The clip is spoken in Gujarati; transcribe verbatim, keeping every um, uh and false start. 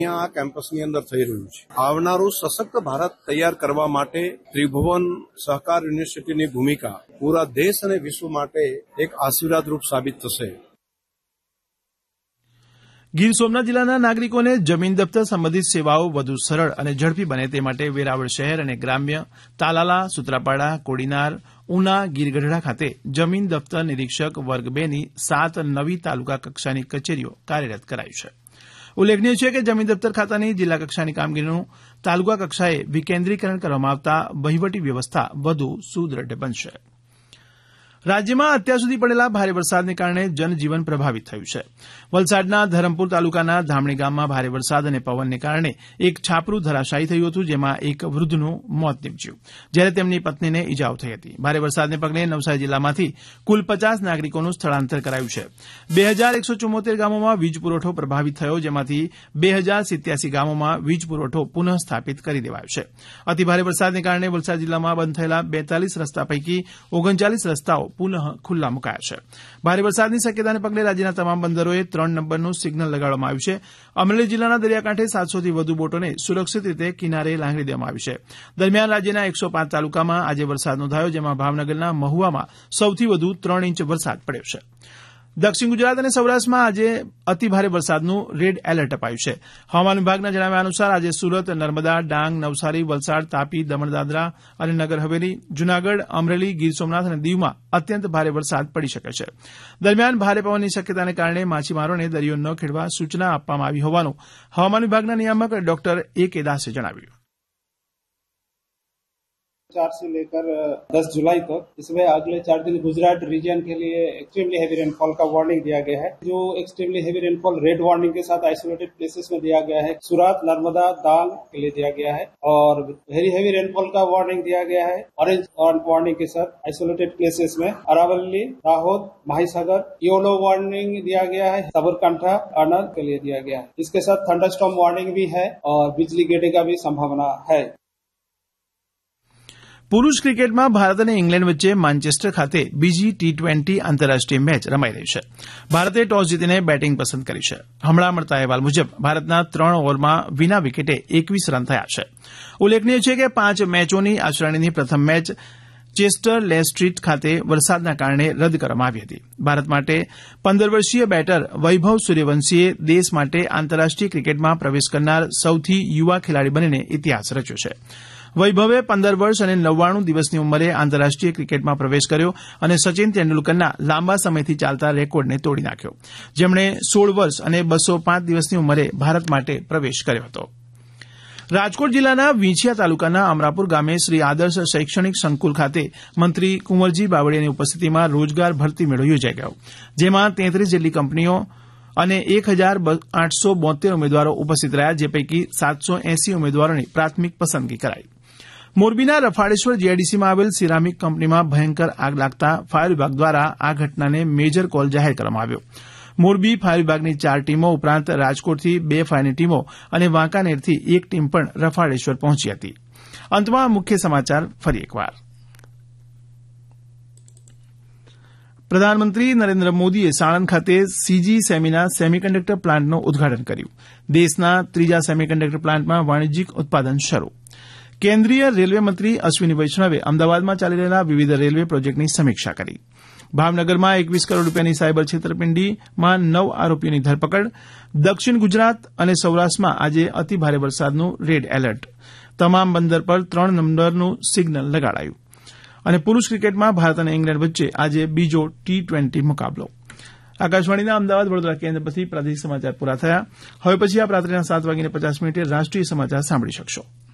આ કેમ્પસની અંદર થઈ રહ્યું છે. આવનારું સશક્ત ભારત તૈયાર કરવા માટે ત્રિભુવન સહકાર યુનિવર્સિટીની ભૂમિકા પૂરા દેશ અને વિશ્વ માટે એક આશીર્વાદરૂપ સાબિત થશે. ગીર સોમનાથ જિલ્લાના નાગરિકોને જમીન દફતર સંબંધિત સેવાઓ વધુ સરળ અને ઝડપી બને તે માટે વેરાવળ શહેર અને ગ્રામ્ય, તાલાલા, સુત્રાપાડા, કોડીનાર, ઉના, ગીરગઢડા ખાતે જમીન દફતર નિરીક્ષક વર્ગ બે ની સાત નવી તાલુકા કક્ષાની કચેરીઓ કાર્યરત કરાઈ છે. ઉલ્લેખનીય છે કે જમીન દફતર ખાતાની જિલ્લા કક્ષાની કામગીરીનું તાલુકા કક્ષાએ વિકેન્દ્રીકરણ કરવામાં આવતા વહીવટી વ્યવસ્થા વધુ સુદ્રઢ બનશે. રાજ્યમાં અત્યાર સુધી પડેલા ભારે વરસાદને કારણે જનજીવન પ્રભાવિત થયું છે. વલસાડના ધરમપુર તાલુકાના ધામણી ગામમાં ભારે વરસાદ અને પવનને કારણે એક છાપરું ધરાશાયી થયું હતું, જેમાં એક વૃદ્ધનું મોત નીપજ્યું, જ્યારે તેમની પત્નીને ઇજાઓ થઈ હતી. ભારે વરસાદને પગલે નવસારી જિલ્લામાંથી કુલ પચાસ નાગરિકોનું સ્થળાંતર કરાયું છે. બે હજાર એકસો ચુમ્મોતેર ગામોમાં વીજ પુરવઠો પ્રભાવિત થયો, જેમાંથી બે હજાર સિત્યાસી ગામોમાં વીજ પુરવઠો પુનઃ સ્થાપિત કરી દેવાયો છે. અતિભારે વરસાદને કારણે વલસાડ જિલ્લામાં બંધ થયેલા બેતાલીસ રસ્તા પૈકી ઓગણચાલીસ રસ્તાઓ પુનઃ ખુલ્લા મુકાયા છે. ભારે વરસાદની શક્યતાને પગલે રાજ્યના તમામ બંદરોએ ત્રણ નંબરનું સિગ્નલ લગાડવામાં આવ્યું છે. અમરેલી જિલ્લાના દરિયાકાંઠે સાતસોથી વધુ બોટોને સુરક્ષિત રીતે કિનારે લાંગરી દેવામાં આવી છે. દરમિયાન રાજ્યના એકસો પાંચ તાલુકામાં આજે વરસાદ નોંધાયો, જેમાં ભાવનગરના મહુવામાં સૌથી વધુ ત્રણ ઇંચ વરસાદ પડ્યો છે. દક્ષિણ ગુજરાત અને સૌરાષ્ટ્રમાં આજે અતિભારે વરસાદનું રેડ એલર્ટ અપાયું છે. હવામાન વિભાગના જણાવ્યા અનુસાર આજે સુરત, નર્મદા, ડાંગ, નવસારી, વલસાડ, તાપી, દમણ, દાદરા અને નગર હવેલી, જૂનાગઢ, અમરેલી, ગીર સોમનાથ અને દીવમાં અત્યંત ભારે વરસાદ પડી શકે છે. દરમિયાન ભારે પવનની શક્યતાને કારણે માછીમારોને દરિયો ન ખેડવા સૂચના આપવામાં આવી હોવાનું હવામાન વિભાગના નિયામક ડોક્ટર એ કે દાસે જણાવ્યું. चार से लेकर दस जुलाई तक, इसमें अगले चार दिन गुजरात रीजन के लिए एक्सट्रीमली हैवी रेनफॉल का वार्निंग दिया गया है. जो extremely heavy rainfall red warning के साथ आइसोलेटेड प्लेसेस में दिया गया है. सूरत, नर्मदा, डांग के लिए दिया गया है और वेरी हैवी रेनफॉल का वार्निंग दिया गया है ऑरेंज वार्निंग के साथ आइसोलेटेड प्लेसेस में अरावली, दाहोद, माहीसागर. येलो वार्निंग दिया गया है साबरकांठा, अनर के लिए दिया गया है. इसके साथ थंडरस्टॉर्म वार्निंग भी है और बिजली गिरने का भी संभावना है. પુરૂષ ક્રિકેટમાં ભારત અને ઇંગ્લેન્ડ વચ્ચે માન્ચેસ્ટર ખાતે બીજી ટી ટ્વેન્ટી આંતરરાષ્ટ્રીય મેચ રમાઈ રહી છે. ભારતે ટોસ જીતીને બેટિંગ પસંદ કરી છે. હમણાં મળતા અહેવાલ મુજબ ભારતના ત્રણ ઓવરમાં વિના વિકેટે એકવીસ રન થયા છે. ઉલ્લેખનીય છે કે પાંચ મેચોની આ શ્રેણીની પ્રથમ મેચ ચેસ્ટર લે સ્ટ્રીટ ખાતે વરસાદના કારણે રદ કરવામાં આવી હતી. ભારત માટે પંદર વર્ષીય બેટર વૈભવ સૂર્યવંશીએ દેશ માટે આંતરરાષ્ટ્રીય ક્રિકેટમાં પ્રવેશ કરનાર સૌથી યુવા ખેલાડી બનીને ઇતિહાસ રચ્યો છે. વૈભવે પંદર વર્ષ અને નવ્વાણું દિવસની ઉંમરે આંતરરાષ્ટ્રીય ક્રિકેટમાં પ્રવેશ કર્યો અને સચિન તેંડુલકરના લાંબા સમયથી ચાલતા રેકોર્ડને તોડી નાખ્યો, જેમણે સોળ વર્ષ અને બસો પાંચ દિવસની ઉંમરે ભારત માટે પ્રવેશ કર્યો હતો. રાજકોટ જિલ્લાના વીંછિયા તાલુકાના અમરાપુર ગામે શ્રી આદર્શ શૈક્ષણિક સંકુલ ખાતે મંત્રી કુંવરજી બાવળીયાની ઉપસ્થિતિમાં રોજગાર ભરતી મેળો યોજાઈ ગયો, જેમાં તેત્રીસ જેટલી કંપનીઓ અને એક હજાર આઠસો બોતેર ઉમેદવારો ઉપસ્થિત રહ્યા, જે પૈકી સાતસો એસી ઉમેદવારોની પ્રાથમિક પસંદગી કરાઈ. મોરબીના રફાળેશ્વર જીઆઈડીસીમાં આવેલ સિરામિક કંપનીમાં ભયંકર આગ લાગતા ફાયર વિભાગ દ્વારા આ ઘટનાને મેજર કોલ જાહેર કરવામાં આવ્યો. મોરબી ફાયર વિભાગની ચાર ટીમો ઉપરાંત રાજકોટથી બે ફાયરની ટીમો અને વાંકાનેરથી એક ટીમ પણ રફાળેશ્વર પહોંચી હતી. અંતમાં મુખ્ય સમાચાર ફરી એકવાર. પ્રધાનમંત્રી નરેન્દ્ર મોદીએ સાણંદ ખાતે સીજી સેમીના સેમીકન્ડક્ટર પ્લાન્ટનું ઉદઘાટન કર્યું. દેશના ત્રીજા સેમીકન્ડક્ટર પ્લાન્ટમાં વાણિજ્યિક ઉત્પાદન શરૂ. કેન્દ્રીય રેલવે મંત્રી અશ્વિની વૈષ્ણવે અમદાવાદમાં ચાલી રહેલા વિવિધ રેલવે પ્રોજેક્ટની સમીક્ષા કરી. ભાવનગરમાં એકવીસ કરોડ રૂપિયાની સાયબર છેતરપિંડીમાં નવ આરોપીઓની ધરપકડ. દક્ષિણ ગુજરાત અને સૌરાષ્ટ્રમાં આજે અતિભારે વરસાદનું રેડ એલર્ટ. તમામ બંદર પર ત્રણ નંબરનું સિગ્નલ લગાડાયું. અને પુરૂષ ક્રિકેટમાં ભારત અને ઇંગ્લેન્ડ વચ્ચે આજે બીજો ટી ટ્વેન્ટી મુકાબલો. આકાશવાણીના અમદાવાદ વડોદરા કેન્દ્ર પરથી પ્રાદેશિક સમાચાર પૂરા થયા. હવે પછી આપ રાત્રિના સાત વાગીને પચાસ મિનિટે રાષ્ટ્રીય સમાચાર સાંભળી શકશો.